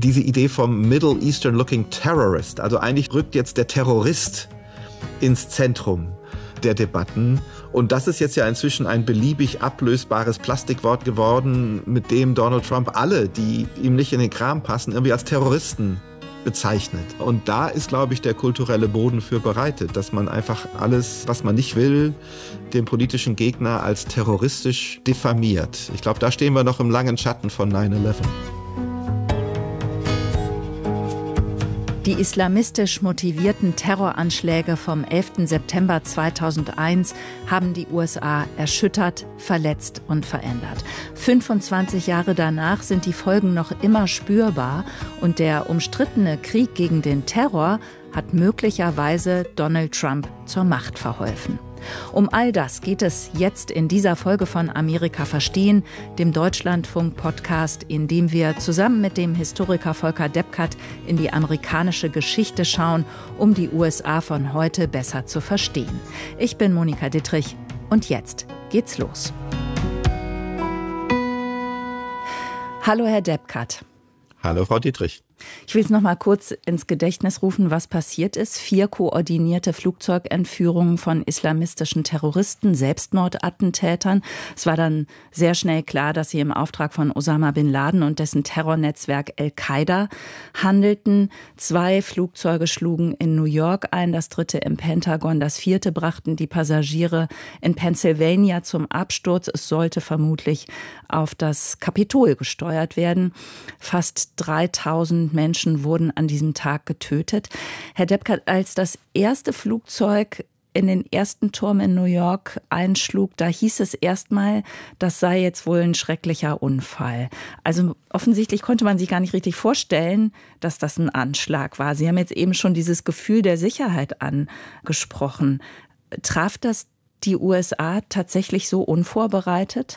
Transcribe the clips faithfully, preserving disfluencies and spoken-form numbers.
diese Idee vom Middle Eastern Looking Terrorist, also eigentlich rückt jetzt der Terrorist ins Zentrum der Debatten. Und das ist jetzt ja inzwischen ein beliebig ablösbares Plastikwort geworden, mit dem Donald Trump alle, die ihm nicht in den Kram passen, irgendwie als Terroristen bezeichnet. Und da ist, glaube ich, der kulturelle Boden für bereitet, dass man einfach alles, was man nicht will, den politischen Gegner als terroristisch diffamiert. Ich glaube, da stehen wir noch im langen Schatten von nine eleven. Die islamistisch motivierten Terroranschläge vom elften September zweitausendeins haben die U S A erschüttert, verletzt und verändert. fünfundzwanzig Jahre danach sind die Folgen noch immer spürbar und der umstrittene Krieg gegen den Terror hat möglicherweise Donald Trump zur Macht verholfen. Um all das geht es jetzt in dieser Folge von Amerika verstehen, dem Deutschlandfunk-Podcast, in dem wir zusammen mit dem Historiker Volker Deppkat in die amerikanische Geschichte schauen, um die U S A von heute besser zu verstehen. Ich bin Monika Dittrich und jetzt geht's los. Hallo Herr Deppkat. Hallo Frau Dittrich. Ich will es noch mal kurz ins Gedächtnis rufen, was passiert ist. Vier koordinierte Flugzeugentführungen von islamistischen Terroristen, Selbstmordattentätern. Es war dann sehr schnell klar, dass sie im Auftrag von Osama bin Laden und dessen Terrornetzwerk Al-Qaida handelten. Zwei Flugzeuge schlugen in New York ein, das dritte im Pentagon, das vierte brachten die Passagiere in Pennsylvania zum Absturz. Es sollte vermutlich auf das Kapitol gesteuert werden. Fast dreitausend Menschen wurden an diesem Tag getötet. Herr Deppkat, als das erste Flugzeug in den ersten Turm in New York einschlug, da hieß es erstmal, das sei jetzt wohl ein schrecklicher Unfall. Also offensichtlich konnte man sich gar nicht richtig vorstellen, dass das ein Anschlag war. Sie haben jetzt eben schon dieses Gefühl der Sicherheit angesprochen. Traf das die U S A tatsächlich so unvorbereitet?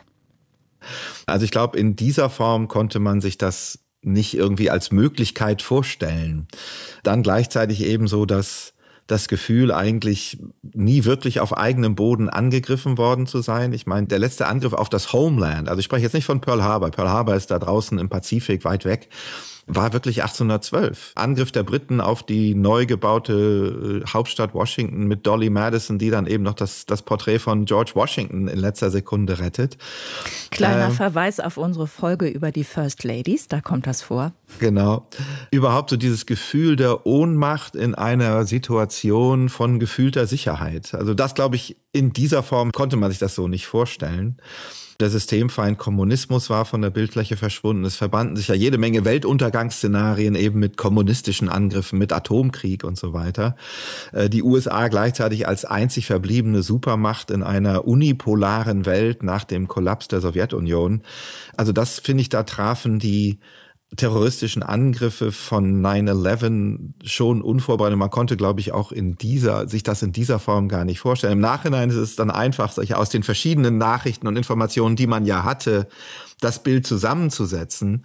Also ich glaube, in dieser Form konnte man sich das nicht irgendwie als Möglichkeit vorstellen. Dann gleichzeitig ebenso, dass das Gefühl, eigentlich nie wirklich auf eigenem Boden angegriffen worden zu sein. Ich meine, der letzte Angriff auf das Homeland, also ich spreche jetzt nicht von Pearl Harbor, Pearl Harbor ist da draußen im Pazifik weit weg, war wirklich achtzehnhundertzwölf. Angriff der Briten auf die neu gebaute Hauptstadt Washington mit Dolly Madison, die dann eben noch das, das Porträt von George Washington in letzter Sekunde rettet. Kleiner ähm, Verweis auf unsere Folge über die First Ladies, da kommt das vor. Genau. Überhaupt so dieses Gefühl der Ohnmacht in einer Situation von gefühlter Sicherheit. Also das, glaube ich, in dieser Form konnte man sich das so nicht vorstellen. Der Systemfeind Kommunismus war von der Bildfläche verschwunden. Es verbanden sich ja jede Menge Weltuntergangsszenarien eben mit kommunistischen Angriffen, mit Atomkrieg und so weiter. Die U S A gleichzeitig als einzig verbliebene Supermacht in einer unipolaren Welt nach dem Kollaps der Sowjetunion. Also das, finde ich, da trafen die terroristischen Angriffe von nine eleven schon unvorbereitet. Man konnte, glaube ich, auch in dieser, sich das in dieser Form gar nicht vorstellen. Im Nachhinein ist es dann einfach, solche aus den verschiedenen Nachrichten und Informationen, die man ja hatte, das Bild zusammenzusetzen.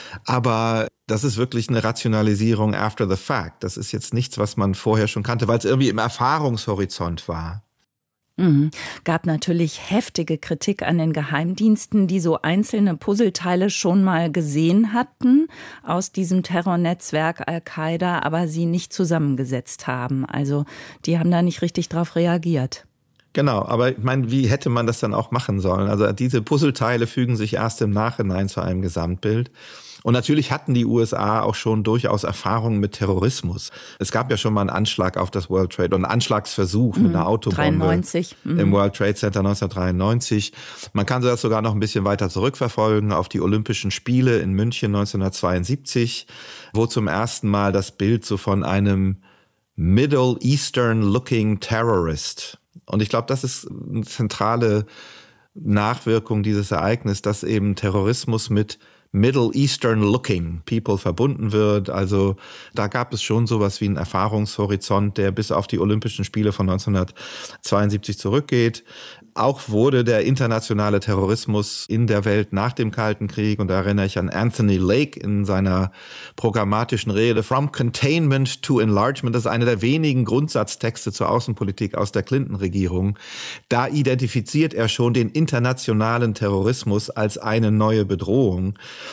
Aber das ist wirklich eine Rationalisierung after the fact. Das ist jetzt nichts, was man vorher schon kannte, weil es irgendwie im Erfahrungshorizont war. Mhm. Gab natürlich heftige Kritik an den Geheimdiensten, die so einzelne Puzzleteile schon mal gesehen hatten aus diesem Terrornetzwerk Al-Qaida, aber sie nicht zusammengesetzt haben. Also die haben da nicht richtig drauf reagiert. Genau, aber ich meine, wie hätte man das dann auch machen sollen? Also diese Puzzleteile fügen sich erst im Nachhinein zu einem Gesamtbild. Und natürlich hatten die U S A auch schon durchaus Erfahrungen mit Terrorismus. Es gab ja schon mal einen Anschlag auf das World Trade, einen Anschlagsversuch mhm, mit einer Autobombe dreiundneunzig Mhm. im World Trade Center neunzehnhundertdreiundneunzig. Man kann das sogar noch ein bisschen weiter zurückverfolgen auf die Olympischen Spiele in München neunzehnhundertzweiundsiebzig, wo zum ersten Mal das Bild so von einem Middle Eastern Looking Terrorist. Und ich glaube, das ist eine zentrale Nachwirkung dieses Ereignisses, dass eben Terrorismus mit Middle Eastern Looking People verbunden wird. Also da gab es schon sowas wie einen Erfahrungshorizont, der bis auf die Olympischen Spiele von neunzehnhundertzweiundsiebzig zurückgeht. Auch wurde der internationale Terrorismus in der Welt nach dem Kalten Krieg, und da erinnere ich an Anthony Lake in seiner programmatischen Rede From Containment to Enlargement, das ist einer der wenigen Grundsatztexte zur Außenpolitik aus der Clinton-Regierung. Da identifiziert er schon den internationalen Terrorismus als eine neue Bedrohung.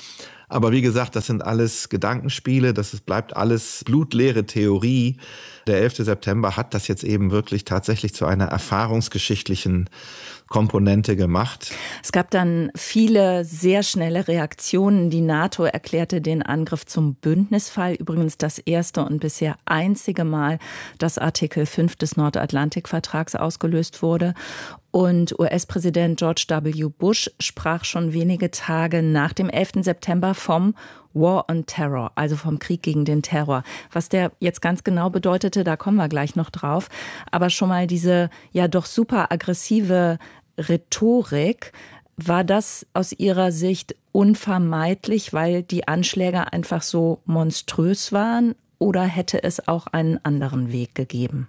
Aber wie gesagt, das sind alles Gedankenspiele, das ist, bleibt alles blutleere Theorie. Der elfte September hat das jetzt eben wirklich tatsächlich zu einer erfahrungsgeschichtlichen Komponente gemacht. Es gab dann viele sehr schnelle Reaktionen. Die NATO erklärte den Angriff zum Bündnisfall. Übrigens das erste und bisher einzige Mal, dass Artikel fünf des Nordatlantikvertrags ausgelöst wurde. Und U S-Präsident George W. Bush sprach schon wenige Tage nach dem elften September vom War on Terror, also vom Krieg gegen den Terror. Was der jetzt ganz genau bedeutete, da kommen wir gleich noch drauf. Aber schon mal diese ja doch super aggressive Rhetorik, war das aus Ihrer Sicht unvermeidlich, weil die Anschläge einfach so monströs waren, oder hätte es auch einen anderen Weg gegeben?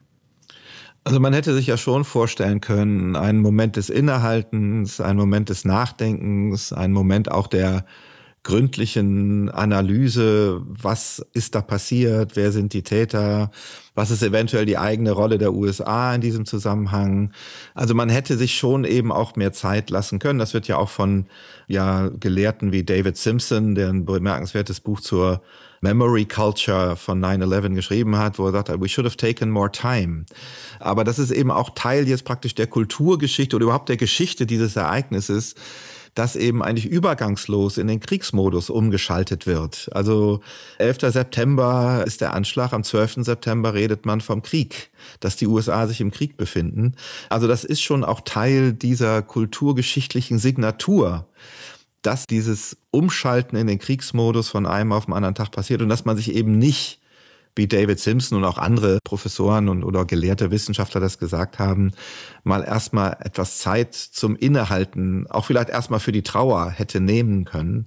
Also man hätte sich ja schon vorstellen können, einen Moment des Innehaltens, einen Moment des Nachdenkens, einen Moment auch der gründlichen Analyse, was ist da passiert, wer sind die Täter, was ist eventuell die eigene Rolle der U S A in diesem Zusammenhang. Also man hätte sich schon eben auch mehr Zeit lassen können. Das wird ja auch von ja Gelehrten wie David Simpson, der ein bemerkenswertes Buch zur Memory Culture von nine eleven geschrieben hat, wo er sagt, we should have taken more time. Aber das ist eben auch Teil jetzt praktisch der Kulturgeschichte oder überhaupt der Geschichte dieses Ereignisses, dass eben eigentlich übergangslos in den Kriegsmodus umgeschaltet wird. Also elfter September ist der Anschlag, am zwölften September redet man vom Krieg, dass die U S A sich im Krieg befinden. Also das ist schon auch Teil dieser kulturgeschichtlichen Signatur, dass dieses Umschalten in den Kriegsmodus von einem auf den anderen Tag passiert und dass man sich eben nicht, wie David Simpson und auch andere Professoren und oder gelehrte Wissenschaftler das gesagt haben, mal erstmal etwas Zeit zum Innehalten, auch vielleicht erstmal für die Trauer hätte nehmen können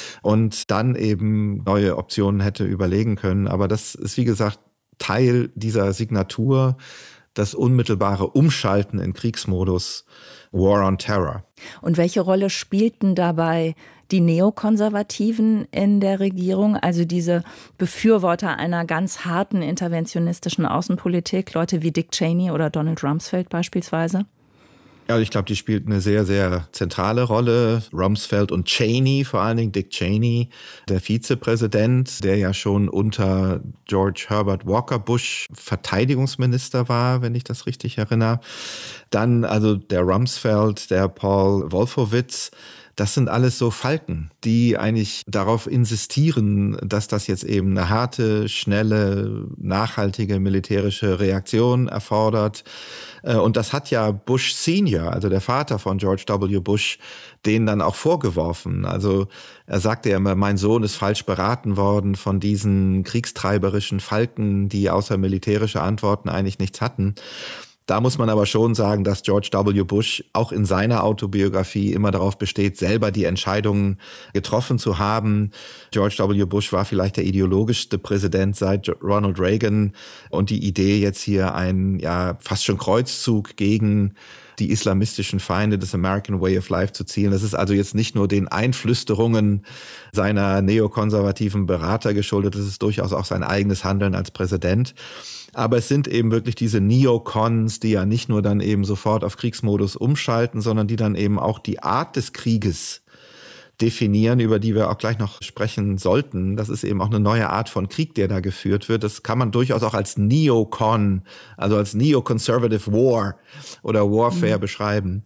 und dann eben neue Optionen hätte überlegen können. Aber das ist, wie gesagt, Teil dieser Signatur, das unmittelbare Umschalten in Kriegsmodus, War on Terror. Und welche Rolle spielten dabei die Neokonservativen in der Regierung, also diese Befürworter einer ganz harten interventionistischen Außenpolitik, Leute wie Dick Cheney oder Donald Rumsfeld beispielsweise? Ja, ich glaube, die spielt eine sehr, sehr zentrale Rolle. Rumsfeld und Cheney, vor allen Dingen Dick Cheney, der Vizepräsident, der ja schon unter George Herbert Walker Bush Verteidigungsminister war, wenn ich das richtig erinnere. Dann also der Rumsfeld, der Paul Wolfowitz. Das sind alles so Falken, die eigentlich darauf insistieren, dass das jetzt eben eine harte, schnelle, nachhaltige militärische Reaktion erfordert. Und das hat ja Bush Senior, also der Vater von George W. Bush, denen dann auch vorgeworfen. Also er sagte ja immer, mein Sohn ist falsch beraten worden von diesen kriegstreiberischen Falken, die außer militärische Antworten eigentlich nichts hatten. Da muss man aber schon sagen, dass George W. Bush auch in seiner Autobiografie immer darauf besteht, selber die Entscheidungen getroffen zu haben. George W. Bush war vielleicht der ideologischste Präsident seit Ronald Reagan. Und die Idee, jetzt hier einen ja fast schon Kreuzzug gegen die islamistischen Feinde des American Way of Life zu zielen. Das ist also jetzt nicht nur den Einflüsterungen seiner neokonservativen Berater geschuldet, das ist durchaus auch sein eigenes Handeln als Präsident. Aber es sind eben wirklich diese Neocons, die ja nicht nur dann eben sofort auf Kriegsmodus umschalten, sondern die dann eben auch die Art des Krieges definieren, über die wir auch gleich noch sprechen sollten. Das ist eben auch eine neue Art von Krieg, der da geführt wird. Das kann man durchaus auch als Neocon, also als Neoconservative War oder Warfare mhm. beschreiben.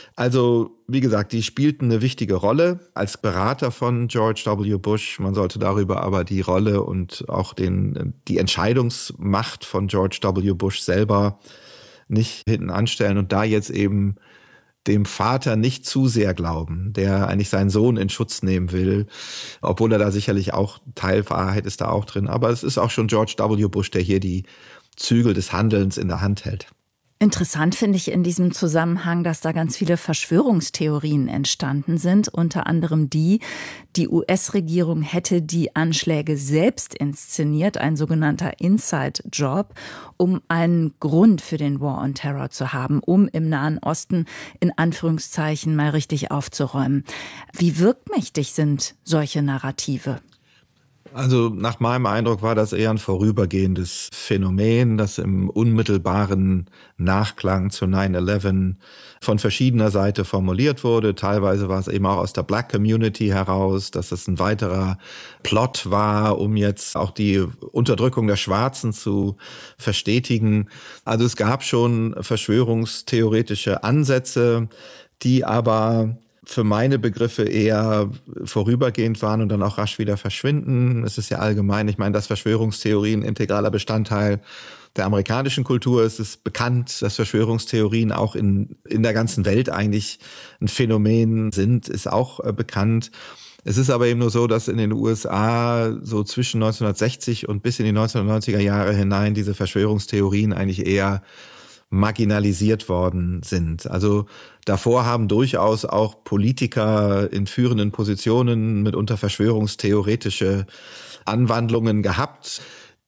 Also, wie gesagt, die spielten eine wichtige Rolle als Berater von George W. Bush. Man sollte darüber aber die Rolle und auch den, die Entscheidungsmacht von George W. Bush selber nicht hinten anstellen und da jetzt eben dem Vater nicht zu sehr glauben, der eigentlich seinen Sohn in Schutz nehmen will, obwohl er da sicherlich auch, Teilwahrheit ist da auch drin. Aber es ist auch schon George W. Bush, der hier die Zügel des Handelns in der Hand hält. Interessant finde ich in diesem Zusammenhang, dass da ganz viele Verschwörungstheorien entstanden sind, unter anderem die, die U S-Regierung hätte die Anschläge selbst inszeniert, ein sogenannter Inside-Job, um einen Grund für den War on Terror zu haben, um im Nahen Osten in Anführungszeichen mal richtig aufzuräumen. Wie wirkmächtig sind solche Narrative? Also nach meinem Eindruck war das eher ein vorübergehendes Phänomen, das im unmittelbaren Nachklang zu nine eleven von verschiedener Seite formuliert wurde. Teilweise war es eben auch aus der Black Community heraus, dass es ein weiterer Plot war, um jetzt auch die Unterdrückung der Schwarzen zu verstetigen. Also es gab schon verschwörungstheoretische Ansätze, die aber für meine Begriffe eher vorübergehend waren und dann auch rasch wieder verschwinden. Es ist ja allgemein, ich meine, dass Verschwörungstheorien integraler Bestandteil der amerikanischen Kultur ist. Es ist bekannt, dass Verschwörungstheorien auch in, in der ganzen Welt eigentlich ein Phänomen sind, ist auch äh, bekannt. Es ist aber eben nur so, dass in den U S A so zwischen neunzehnhundertsechzig und bis in die neunzehnhundertneunziger Jahre hinein diese Verschwörungstheorien eigentlich eher marginalisiert worden sind. Also davor haben durchaus auch Politiker in führenden Positionen mitunter verschwörungstheoretische Anwandlungen gehabt.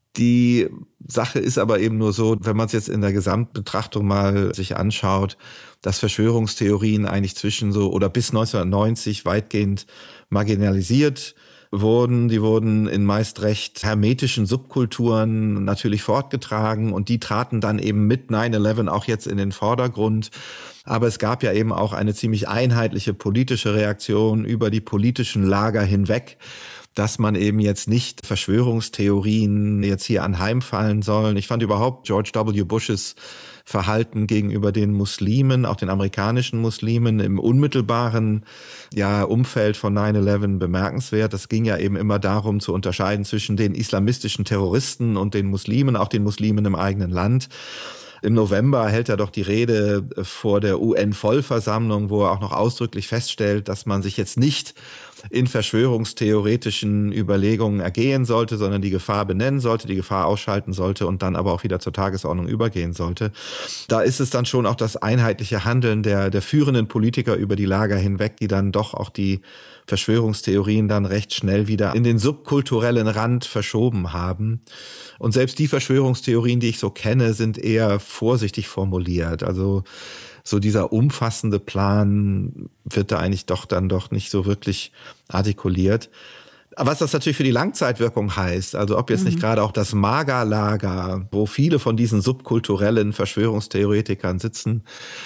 Die Sache ist aber eben nur so, wenn man es jetzt in der Gesamtbetrachtung mal sich anschaut, dass Verschwörungstheorien eigentlich zwischen so oder bis neunzehnhundertneunzig weitgehend marginalisiert wurden. Die wurden in meist recht hermetischen Subkulturen natürlich fortgetragen und die traten dann eben mit nine eleven auch jetzt in den Vordergrund. Aber es gab ja eben auch eine ziemlich einheitliche politische Reaktion über die politischen Lager hinweg, dass man eben jetzt nicht Verschwörungstheorien jetzt hier anheimfallen sollen. Ich fand überhaupt George W. Bushes Verhalten gegenüber den Muslimen, auch den amerikanischen Muslimen im unmittelbaren ja, Umfeld von nine eleven bemerkenswert. Das ging ja eben immer darum zu unterscheiden zwischen den islamistischen Terroristen und den Muslimen, auch den Muslimen im eigenen Land. Im November hält er doch die Rede vor der U N-Vollversammlung, wo er auch noch ausdrücklich feststellt, dass man sich jetzt nicht in verschwörungstheoretischen Überlegungen ergehen sollte, sondern die Gefahr benennen sollte, die Gefahr ausschalten sollte und dann aber auch wieder zur Tagesordnung übergehen sollte. Da ist es dann schon auch das einheitliche Handeln der, der führenden Politiker über die Lager hinweg, die dann doch auch die Verschwörungstheorien dann recht schnell wieder in den subkulturellen Rand verschoben haben. Und selbst die Verschwörungstheorien, die ich so kenne, sind eher vorsichtig formuliert. Also so dieser umfassende Plan wird da eigentlich doch dann doch nicht so wirklich artikuliert. Was das natürlich für die Langzeitwirkung heißt, also ob jetzt mhm. nicht gerade auch das Magerlager, wo viele von diesen subkulturellen Verschwörungstheoretikern sitzen,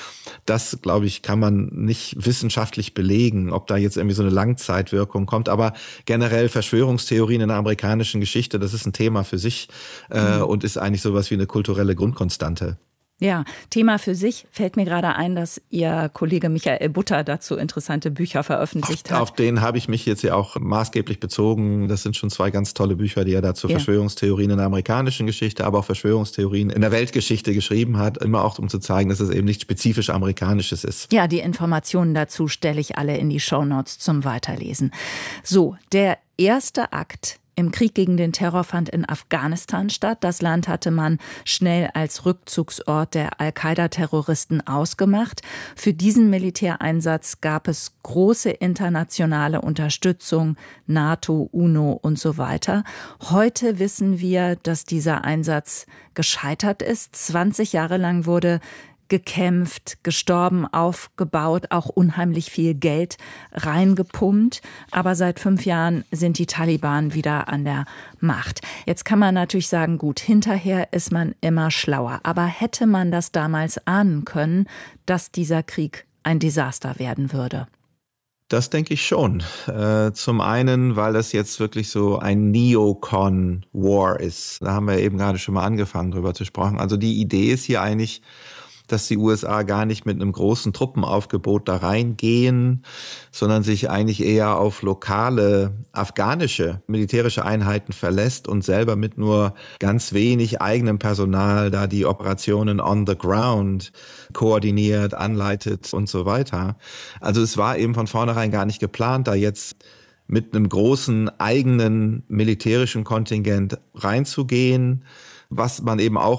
das, glaube ich, kann man nicht wissenschaftlich belegen, ob da jetzt irgendwie so eine Langzeitwirkung kommt. Aber generell Verschwörungstheorien in der amerikanischen Geschichte, das ist ein Thema für sich äh, mhm. und ist eigentlich sowas wie eine kulturelle Grundkonstante. Ja, Thema für sich fällt mir gerade ein, dass Ihr Kollege Michael Butter dazu interessante Bücher veröffentlicht auf, hat. Auf den habe ich mich jetzt ja auch maßgeblich bezogen. Das sind schon zwei ganz tolle Bücher, die er da zu ja. Verschwörungstheorien in der amerikanischen Geschichte, aber auch Verschwörungstheorien in der Weltgeschichte geschrieben hat. Immer auch, um zu zeigen, dass es eben nicht spezifisch Amerikanisches ist. Ja, die Informationen dazu stelle ich alle in die Shownotes zum Weiterlesen. So, der erste Akt im Krieg gegen den Terror fand in Afghanistan statt. Das Land hatte man schnell als Rückzugsort der Al-Qaida-Terroristen ausgemacht. Für diesen Militäreinsatz gab es große internationale Unterstützung, NATO, UNO und so weiter. Heute wissen wir, dass dieser Einsatz gescheitert ist. zwanzig Jahre lang wurde gekämpft, gestorben, aufgebaut, auch unheimlich viel Geld reingepumpt. Aber seit fünf Jahren sind die Taliban wieder an der Macht. Jetzt kann man natürlich sagen, gut, hinterher ist man immer schlauer. Aber hätte man das damals ahnen können, dass dieser Krieg ein Desaster werden würde? Das denke ich schon. Äh, zum einen, weil das jetzt wirklich so ein Neocon-War ist. Da haben wir eben gerade schon mal angefangen, drüber zu sprechen. Also die Idee ist hier eigentlich, dass die U S A gar nicht mit einem großen Truppenaufgebot da reingehen, sondern sich eigentlich eher auf lokale afghanische militärische Einheiten verlässt und selber mit nur ganz wenig eigenem Personal da die Operationen on the ground koordiniert, anleitet und so weiter. Also es war eben von vornherein gar nicht geplant, da jetzt mit einem großen eigenen militärischen Kontingent reinzugehen, was man eben auch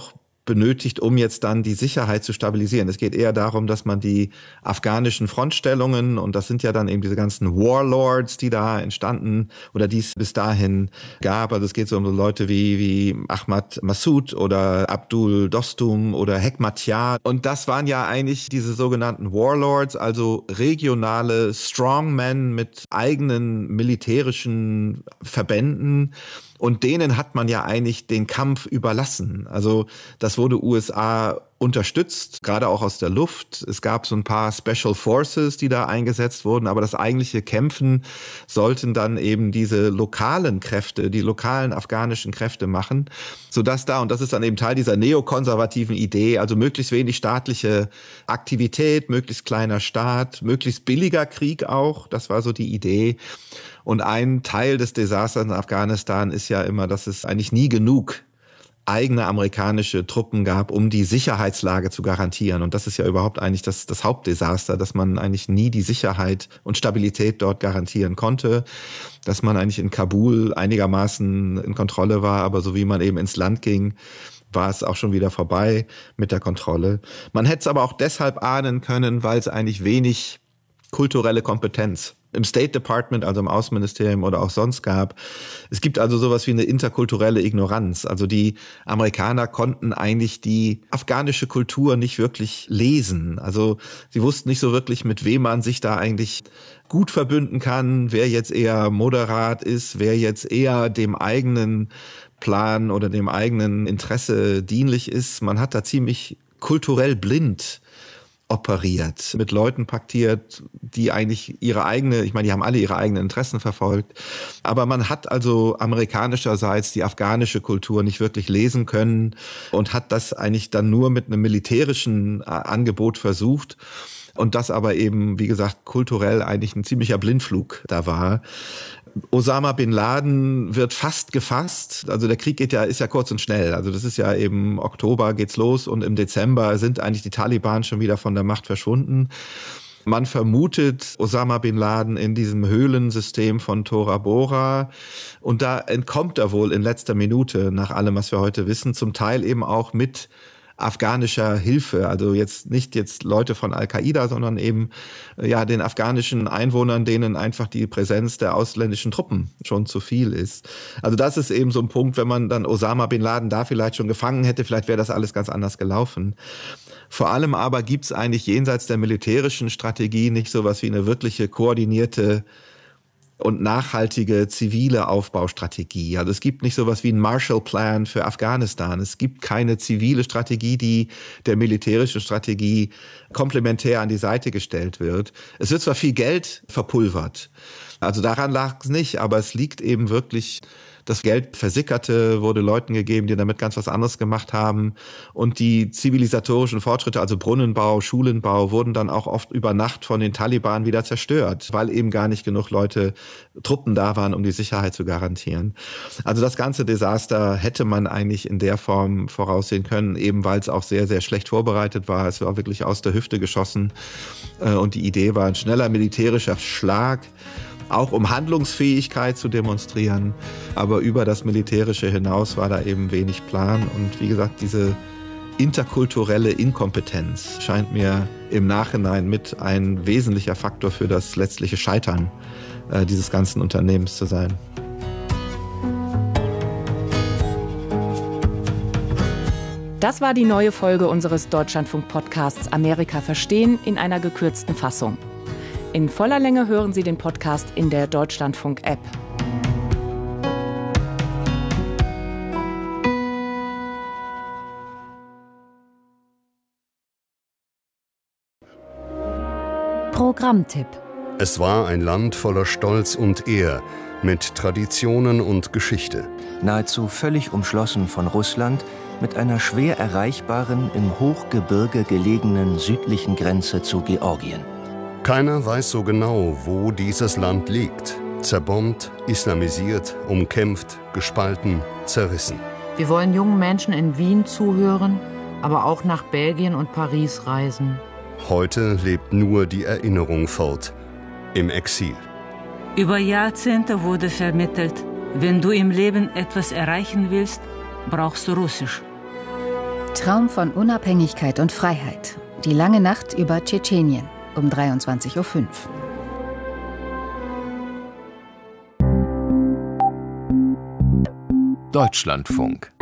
benötigt, um jetzt dann die Sicherheit zu stabilisieren. Es geht eher darum, dass man die afghanischen Frontstellungen, und das sind ja dann eben diese ganzen Warlords, die da entstanden oder die es bis dahin gab. Also es geht so um so Leute wie, wie Ahmad Massoud oder Abdul Dostum oder Hekmatyar. Und das waren ja eigentlich diese sogenannten Warlords, also regionale Strongmen mit eigenen militärischen Verbänden. Und denen hat man ja eigentlich den Kampf überlassen. Also das wurde U S A unterstützt, gerade auch aus der Luft. Es gab so ein paar Special Forces, die da eingesetzt wurden, aber das eigentliche Kämpfen sollten dann eben diese lokalen Kräfte, die lokalen afghanischen Kräfte machen, sodass da, und das ist dann eben Teil dieser neokonservativen Idee, also möglichst wenig staatliche Aktivität, möglichst kleiner Staat, möglichst billiger Krieg auch, das war so die Idee. Und ein Teil des Desasters in Afghanistan ist ja immer, dass es eigentlich nie genug eigene amerikanische Truppen gab, um die Sicherheitslage zu garantieren. Und das ist ja überhaupt eigentlich das, das Hauptdesaster, dass man eigentlich nie die Sicherheit und Stabilität dort garantieren konnte, dass man eigentlich in Kabul einigermaßen in Kontrolle war, aber so wie man eben ins Land ging, war es auch schon wieder vorbei mit der Kontrolle. Man hätte es aber auch deshalb ahnen können, weil es eigentlich wenig kulturelle Kompetenz im State Department, also im Außenministerium oder auch sonst gab. Es gibt also sowas wie eine interkulturelle Ignoranz. Also die Amerikaner konnten eigentlich die afghanische Kultur nicht wirklich lesen. Also sie wussten nicht so wirklich, mit wem man sich da eigentlich gut verbünden kann, wer jetzt eher moderat ist, wer jetzt eher dem eigenen Plan oder dem eigenen Interesse dienlich ist. Man hat da ziemlich kulturell blind operiert, mit Leuten paktiert, die eigentlich ihre eigene, ich meine, die haben alle ihre eigenen Interessen verfolgt, aber man hat also amerikanischerseits die afghanische Kultur nicht wirklich lesen können und hat das eigentlich dann nur mit einem militärischen Angebot versucht. Und das aber eben, wie gesagt, kulturell eigentlich ein ziemlicher Blindflug da war. Osama Bin Laden wird fast gefasst. Also der Krieg geht ja, ist ja kurz und schnell. Also das ist ja eben Oktober geht's los und im Dezember sind eigentlich die Taliban schon wieder von der Macht verschwunden. Man vermutet Osama Bin Laden in diesem Höhlensystem von Tora Bora. Und da entkommt er wohl in letzter Minute, nach allem, was wir heute wissen, zum Teil eben auch mit afghanischer Hilfe, also jetzt nicht jetzt Leute von Al-Qaida, sondern eben ja den afghanischen Einwohnern, denen einfach die Präsenz der ausländischen Truppen schon zu viel ist. Also das ist eben so ein Punkt, wenn man dann Osama Bin Laden da vielleicht schon gefangen hätte, vielleicht wäre das alles ganz anders gelaufen. Vor allem aber gibt es eigentlich jenseits der militärischen Strategie nicht sowas wie eine wirkliche koordinierte und nachhaltige zivile Aufbaustrategie. Also es gibt nicht sowas wie einen Marshall-Plan für Afghanistan. Es gibt keine zivile Strategie, die der militärischen Strategie komplementär an die Seite gestellt wird. Es wird zwar viel Geld verpulvert, also daran lag es nicht, aber es liegt eben wirklich, das Geld versickerte, wurde Leuten gegeben, die damit ganz was anderes gemacht haben. Und die zivilisatorischen Fortschritte, also Brunnenbau, Schulenbau, wurden dann auch oft über Nacht von den Taliban wieder zerstört, weil eben gar nicht genug Leute, Truppen da waren, um die Sicherheit zu garantieren. Also das ganze Desaster hätte man eigentlich in der Form voraussehen können, eben weil es auch sehr, sehr schlecht vorbereitet war. Es war wirklich aus der Hüfte geschossen. Und die Idee war ein schneller militärischer Schlag, auch um Handlungsfähigkeit zu demonstrieren. Aber über das Militärische hinaus war da eben wenig Plan. Und wie gesagt, diese interkulturelle Inkompetenz scheint mir im Nachhinein mit ein wesentlicher Faktor für das letztliche Scheitern äh, dieses ganzen Unternehmens zu sein. Das war die neue Folge unseres Deutschlandfunk-Podcasts Amerika verstehen in einer gekürzten Fassung. In voller Länge hören Sie den Podcast in der Deutschlandfunk-App. Programmtipp. Es war ein Land voller Stolz und Ehr, mit Traditionen und Geschichte. Nahezu völlig umschlossen von Russland, mit einer schwer erreichbaren, im Hochgebirge gelegenen südlichen Grenze zu Georgien. Keiner weiß so genau, wo dieses Land liegt. Zerbombt, islamisiert, umkämpft, gespalten, zerrissen. Wir wollen jungen Menschen in Wien zuhören, aber auch nach Belgien und Paris reisen. Heute lebt nur die Erinnerung fort, im Exil. Über Jahrzehnte wurde vermittelt, wenn du im Leben etwas erreichen willst, brauchst du Russisch. Traum von Unabhängigkeit und Freiheit. Die lange Nacht über Tschetschenien um dreiundzwanzig Uhr fünf. Deutschlandfunk.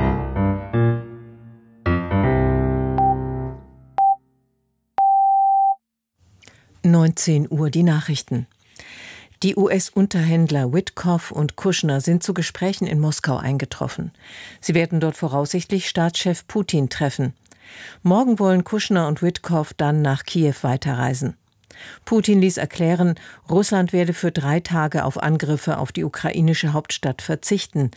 neunzehn Uhr die Nachrichten. Die U S-Unterhändler Witkoff und Kushner sind zu Gesprächen in Moskau eingetroffen. Sie werden dort voraussichtlich Staatschef Putin treffen. Morgen wollen Kushner und Witkoff dann nach Kiew weiterreisen. Putin ließ erklären, Russland werde für drei Tage auf Angriffe auf die ukrainische Hauptstadt verzichten.